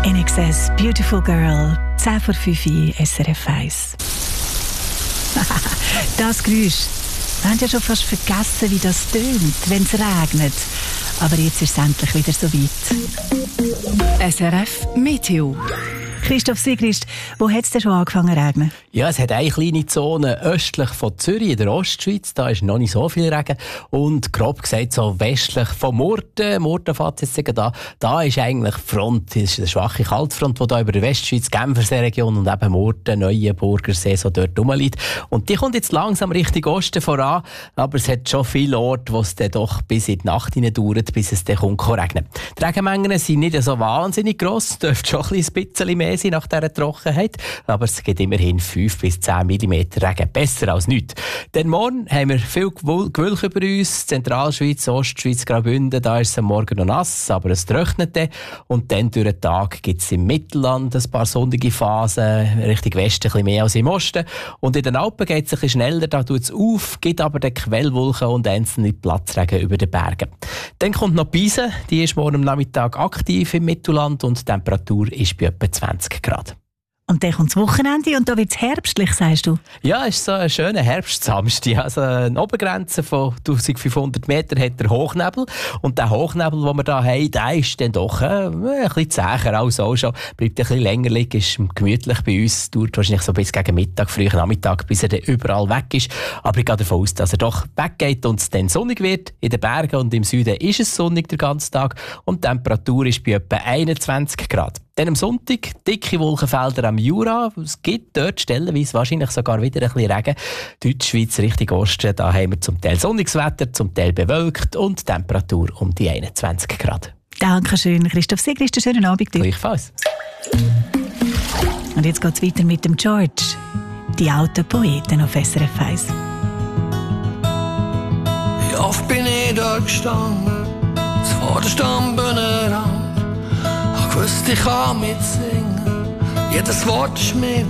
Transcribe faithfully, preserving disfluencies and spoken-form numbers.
In Excess, Beautiful Girl, zehn vor fünf, S R F eins. Das Geräusch. Wir haben ja schon fast vergessen, wie das tönt, wenn es regnet. Aber jetzt ist es endlich wieder so weit. S R F Meteo. Christoph Sigrist, wo hat es denn schon angefangen zu regnen? Ja, es hat eine kleine Zone östlich von Zürich in der Ostschweiz. Da ist noch nicht so viel Regen. Und grob gesagt so westlich von Murten. Murten fährt jetzt da. Da ist eigentlich die Front, das ist eine schwache Kaltfront, die da über die Westschweiz, Genfersee-Region und eben Murten, Neuenburgersee so dort rumliegt. Und die kommt jetzt langsam Richtung Osten voran. Aber es hat schon viele Orte, wo es dann doch bis in die Nacht hinein dauert, bis es dann kommt, regnen. Die Regenmengen sind nicht so wahnsinnig gross. Es dürfte schon ein bisschen mehr sein nach dieser Trockenheit. Aber es gibt immerhin fünf bis zehn Millimeter Regen. Besser als nichts. Denn morgen haben wir viel Gewölk über uns. Zentralschweiz, Ostschweiz, Graubünden, da ist es am Morgen noch nass, aber es trocknet dann. Und dann durch den Tag gibt es im Mittelland ein paar sonnige Phasen, Richtung Westen ein bisschen mehr als im Osten. Und in den Alpen geht es ein bisschen schneller, da tut es auf, gibt aber den Quellwolken und einzelne Platzregen über den Bergen. Dann kommt noch Pise, die ist morgen am Nachmittag aktiv im Mittelland und die Temperatur ist bei etwa zwanzig Grad. Und dann kommt das Wochenende und da wird es herbstlich, sagst du? Ja, es ist so ein schöner Herbstsamstag. Also eine Obergrenze von eintausendfünfhundert Meter hat der Hochnebel. Und der Hochnebel, den wir hier haben, der ist dann doch äh, ein bisschen zäher als auch schon. Bleibt ein bisschen länger liegen, ist gemütlich bei uns. Dauert wahrscheinlich so bis gegen Mittag, frühen Nachmittag, bis er dann überall weg ist. Aber ich gehe davon aus, dass er doch weggeht und es dann sonnig wird. In den Bergen und im Süden ist es sonnig den ganzen Tag. Und die Temperatur ist bei etwa einundzwanzig Grad. Dann am Sonntag dicke Wolkenfelder am Jura. Es gibt dort stellenweise wahrscheinlich sogar wieder ein bisschen Regen. Deutschschweiz Richtung Osten, da haben wir zum Teil sonniges Wetter, zum Teil bewölkt und Temperatur um die einundzwanzig Grad. Dankeschön, Christoph Sigrist. Einen schönen Abend dir. Gleichfalls. Und jetzt geht es weiter mit dem George. Die alten Poeten auf S R F eins. Wie oft bin ich da gestanden, vor der Stammbühnerrand. Ich wusste, ich kann mitsingen, jedes Wort ist mir